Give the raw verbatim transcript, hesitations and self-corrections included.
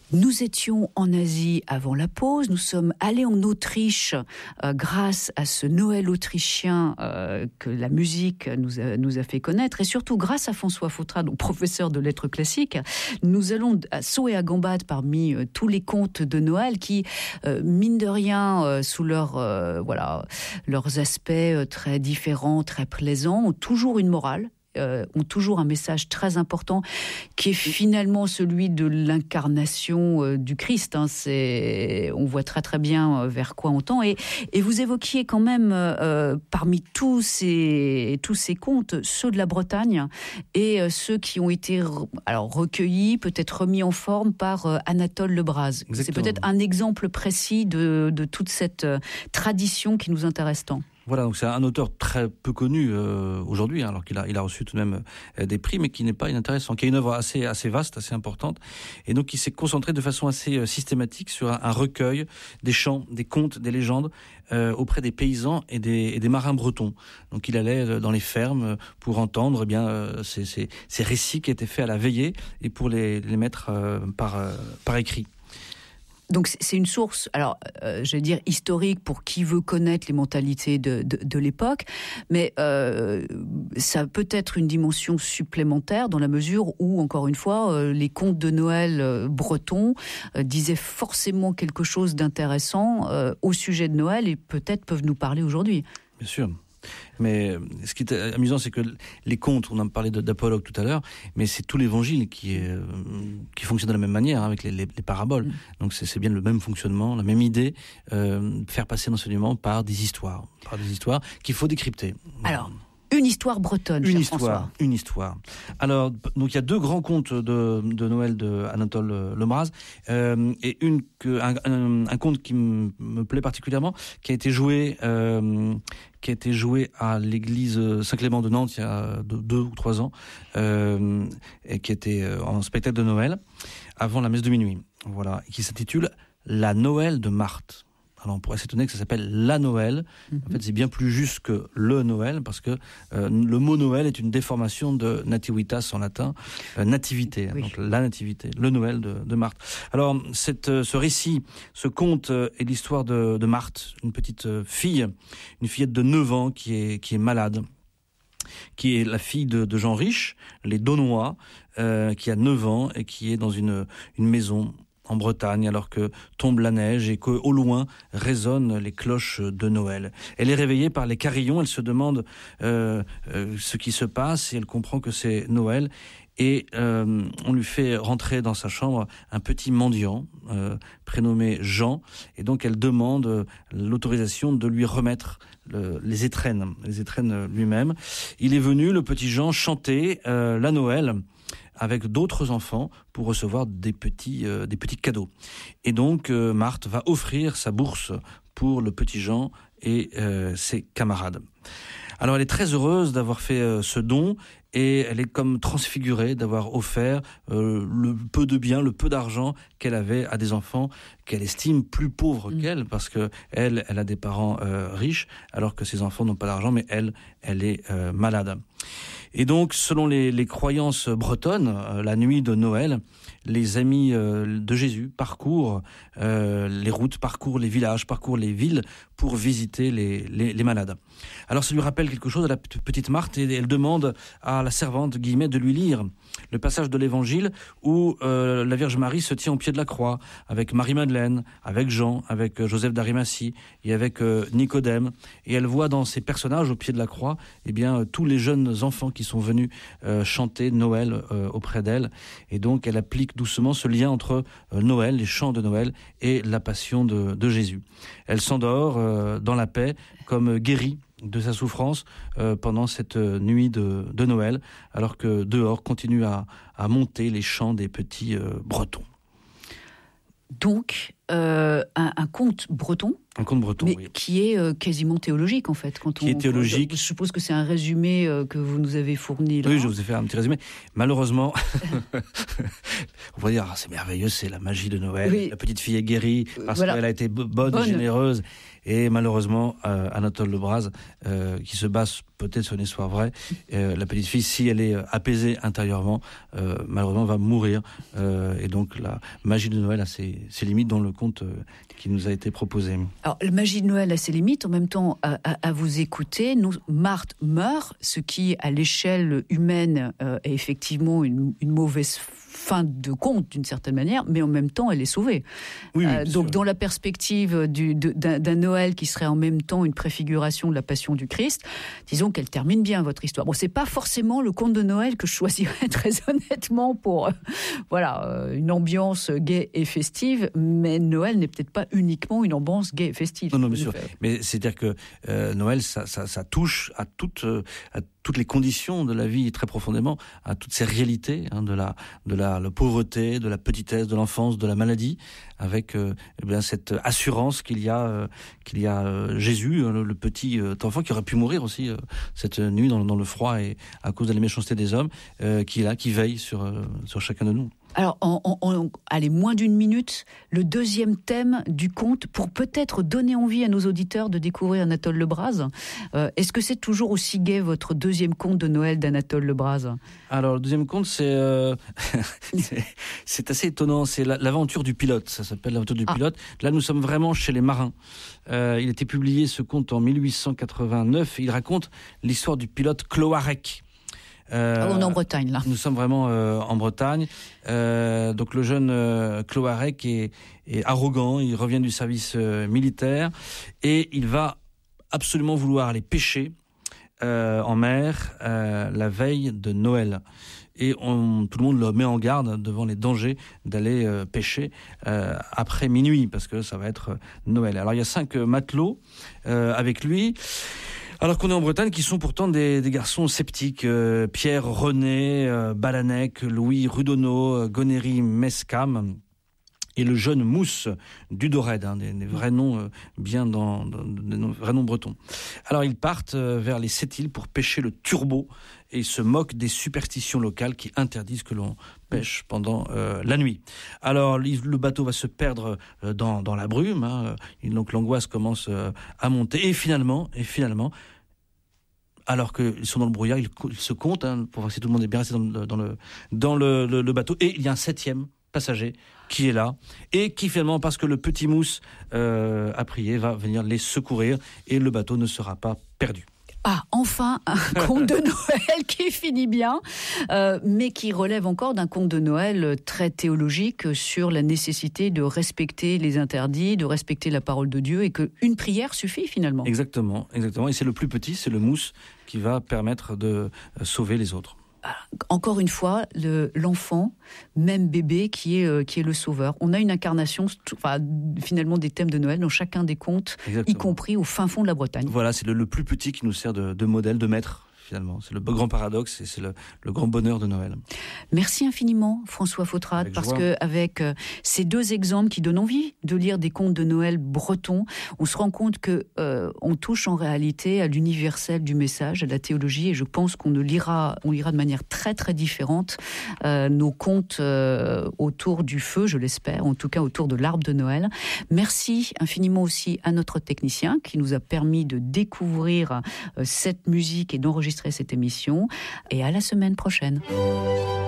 Nous étions en Asie avant la pause, nous sommes allés en Autriche euh, grâce à ce Noël autrichien euh, que la musique nous a, nous a fait connaître, et surtout grâce à François Fautra, donc professeur de lettres classiques. Nous allons à saut et à gambade parmi euh, tous les contes de Noël qui, euh, mine de rien, euh, sous leur, euh, voilà, leurs aspects euh, très différents, très plaisants, ont toujours une morale. Euh, ont toujours un message très important qui est finalement celui de l'incarnation euh, du Christ. Hein. C'est, on voit très très bien euh, vers quoi on tend. Et, et vous évoquiez quand même euh, parmi tous ces, tous ces contes, ceux de la Bretagne et euh, ceux qui ont été re, alors, recueillis, peut-être remis en forme par euh, Anatole Lebras. Exactement. C'est peut-être un exemple précis de, de toute cette euh, tradition qui nous intéresse tant. Voilà, donc c'est un auteur très peu connu euh, aujourd'hui, hein, alors qu'il a, il a reçu tout de même euh, des prix, mais qui n'est pas inintéressant, qui a une œuvre assez, assez vaste, assez importante, et donc qui s'est concentré de façon assez euh, systématique sur un, un recueil des chants, des contes, des légendes euh, auprès des paysans et des, et des marins bretons. Donc il allait dans les fermes pour entendre eh bien euh, ces, ces, ces récits qui étaient faits à la veillée et pour les, les mettre euh, par, euh, par écrit. Donc c'est une source, alors euh, je vais dire historique pour qui veut connaître les mentalités de, de, de l'époque, mais euh, ça peut être une dimension supplémentaire dans la mesure où, encore une fois, euh, les contes de Noël euh, bretons euh, disaient forcément quelque chose d'intéressant euh, au sujet de Noël et peut-être peuvent nous parler aujourd'hui. Bien sûr. Mais ce qui est amusant, c'est que les contes, on en parlait d'Apologue tout à l'heure, mais c'est tout l'évangile qui, est, qui fonctionne de la même manière, hein, avec les, les, les paraboles. Mmh. Donc c'est, c'est bien le même fonctionnement, la même idée, euh, faire passer l'enseignement par des histoires, par des histoires qu'il faut décrypter. Alors, une histoire bretonne, une cher histoire, François. Une histoire. Alors, donc il y a deux grands contes de, de Noël de Anatole Lebras, euh, et une que, un, un, un conte qui m- me plaît particulièrement, qui a été joué, euh, qui a été joué à l'église Saint-Clément de Nantes il y a deux, deux ou trois ans, euh, et qui était en spectacle de Noël avant la messe de minuit. Voilà, et qui s'intitule La Noël de Marthe. Alors on pourrait s'étonner que ça s'appelle la Noël. Mm-hmm. En fait, c'est bien plus juste que le Noël, parce que euh, le mot Noël est une déformation de nativitas en latin, euh, nativité, oui. Donc la nativité, le Noël de, de Marthe. Alors cette, euh, ce récit, ce conte euh, est l'histoire de, de Marthe, une petite euh, fille, une fillette de neuf ans qui est, qui est malade, qui est la fille de, de gens riches, les Daunois, euh, qui a neuf ans et qui est dans une, une maison en Bretagne, alors que tombe la neige et qu'au loin résonnent les cloches de Noël. Elle est réveillée par les carillons, elle se demande euh, euh, ce qui se passe et elle comprend que c'est Noël. Et euh, on lui fait rentrer dans sa chambre un petit mendiant euh, prénommé Jean, et donc elle demande euh, l'autorisation de lui remettre le, les étrennes, les étrennes lui-même. Il est venu, le petit Jean, chanter euh, la Noël avec d'autres enfants pour recevoir des petits, euh, des petits cadeaux. Et donc, euh, Marthe va offrir sa bourse pour le petit Jean et euh, ses camarades. Alors, elle est très heureuse d'avoir fait euh, ce don et elle est comme transfigurée d'avoir offert euh, le peu de biens, le peu d'argent qu'elle avait à des enfants qu'elle estime plus pauvres mmh. qu'elle, parce que elle, elle a des parents euh, riches, alors que ses enfants n'ont pas d'argent, mais elle, elle est euh, malade. Et donc, selon les, les croyances bretonnes, euh, la nuit de Noël, les amis euh, de Jésus parcourent euh, les routes, parcourent les villages, parcourent les villes pour visiter les, les, les malades. Alors, ça lui rappelle quelque chose à la petite Marthe, et elle demande à la servante, guillemets, de lui lire le passage de l'Évangile où euh, la Vierge Marie se tient au pied de la croix, avec Marie-Madeleine, avec Jean, avec euh, Joseph d'Arimathie et avec euh, Nicodème. Et elle voit dans ces personnages au pied de la croix, eh bien, euh, tous les jeunes enfants qui sont venus euh, chanter Noël euh, auprès d'elle. Et donc, elle applique doucement ce lien entre euh, Noël, les chants de Noël, et la passion de, de Jésus. Elle s'endort euh, dans la paix, comme guérie de sa souffrance euh, pendant cette nuit de, de Noël, alors que dehors continuent à, à monter les chants des petits euh, Bretons. Donc, euh, un, un conte breton. Un conte breton, mais oui. qui est euh, quasiment théologique, en fait. Quand qui on, est théologique. Je suppose que c'est un résumé euh, que vous nous avez fourni là. Oui, je vous ai fait un petit résumé. Malheureusement, on va dire, ah, c'est merveilleux, c'est la magie de Noël. Oui. La petite fille est guérie parce voilà. qu'elle a été bonne, bonne. et généreuse. Et malheureusement, euh, Anatole Lebras, euh, qui se base peut-être sur une histoire vraie, euh, la petite fille, si elle est apaisée intérieurement, euh, malheureusement va mourir. Euh, et donc la magie de Noël a ses, ses limites dans le conte euh, qui nous a été proposé. Alors la magie de Noël a ses limites. En même temps, à, à, à vous écouter, nous, Marthe meurt, ce qui à l'échelle humaine euh, est effectivement une, une mauvaise fin de conte d'une certaine manière, mais en même temps elle est sauvée. Oui, oui, euh, donc sûr. Dans la perspective du, de, d'un, d'un Noël qui serait en même temps une préfiguration de la Passion du Christ, disons qu'elle termine bien votre histoire. Bon, c'est pas forcément le conte de Noël que je choisirais très honnêtement pour euh, voilà euh, une ambiance gaie et festive, mais Noël n'est peut-être pas uniquement une ambiance gaie et festive. Non, non, bien sûr. Mais c'est-à-dire que euh, Noël, ça, ça, ça touche à toutes euh, à toutes les conditions de la vie très profondément, à toutes ces réalités hein, de la de la, la pauvreté, de la petitesse, de l'enfance, de la maladie, avec euh, eh bien cette assurance qu'il y a euh, qu'il y a euh, Jésus, le, le petit euh, enfant qui aurait pu mourir aussi euh, cette nuit dans, dans le froid et à cause de la méchanceté des hommes, euh, qui est là, qui veille sur euh, sur chacun de nous. Alors, en, en, en allez, moins d'une minute, le deuxième thème du conte, pour peut-être donner envie à nos auditeurs de découvrir Anatole Lebras. Euh, est-ce que c'est toujours aussi gai, votre deuxième conte de Noël d'Anatole Lebras ? Alors, le deuxième conte, c'est, euh, c'est, c'est assez étonnant. C'est la, l'aventure du pilote. Ça s'appelle l'aventure du ah. pilote. Là, nous sommes vraiment chez les marins. Euh, il a été publié, ce conte, en mille huit cent quatre-vingt-neuf. Et il raconte l'histoire du pilote Cloarec. Euh, ah, on est en Bretagne, là. Nous sommes vraiment euh, en Bretagne. Euh, donc le jeune euh, Cloarec est, est arrogant, il revient du service euh, militaire et il va absolument vouloir aller pêcher euh, en mer euh, la veille de Noël. Et on, tout le monde le met en garde devant les dangers d'aller euh, pêcher euh, après minuit, parce que ça va être euh, Noël. Alors il y a cinq euh, matelots euh, avec lui. Alors qu'on est en Bretagne, qui sont pourtant des, des garçons sceptiques. Euh, Pierre René, euh, Balanec, Louis Rudonneau, euh, Gonéry Mescam et le jeune Mousse Dudored, hein, des, des vrais noms euh, bien dans, dans des noms, vrais noms bretons. Alors ils partent euh, vers les Sept-Îles pour pêcher le turbo et ils se moquent des superstitions locales qui interdisent que l'on pêche pendant euh, la nuit. Alors le bateau va se perdre euh, dans, dans la brume, hein, et donc l'angoisse commence euh, à monter et finalement, et finalement, alors qu'ils sont dans le brouillard, ils, ils se comptent hein, pour voir si tout le monde est bien resté dans, le, dans, le, dans le, le, le bateau et il y a un septième passager qui est là et qui finalement, parce que le petit Mousse euh, a prié, va venir les secourir et le bateau ne sera pas perdu. Ah, enfin, un conte de Noël qui finit bien, euh, mais qui relève encore d'un conte de Noël très théologique sur la nécessité de respecter les interdits, de respecter la parole de Dieu, et qu'une prière suffit finalement. Exactement, exactement. Et c'est le plus petit, c'est le Mousse qui va permettre de sauver les autres. Encore une fois, le, l'enfant, même bébé, qui est, euh, qui est le sauveur. On a une incarnation, enfin, finalement, des thèmes de Noël dans chacun des contes, Exactement. Y compris au fin fond de la Bretagne. Voilà, c'est le, le plus petit qui nous sert de, de modèle, de maître. Finalement, c'est le grand paradoxe et c'est le, le grand bonheur de Noël. Merci infiniment, François Fautrade, avec parce que avec euh, ces deux exemples qui donnent envie de lire des contes de Noël bretons, on se rend compte que euh, on touche en réalité à l'universel du message, à la théologie, et je pense qu'on ne lira, on lira de manière très très différente euh, nos contes euh, autour du feu, je l'espère, en tout cas autour de l'arbre de Noël. Merci infiniment aussi à notre technicien qui nous a permis de découvrir euh, cette musique et d'enregistrer cette émission, et à la semaine prochaine.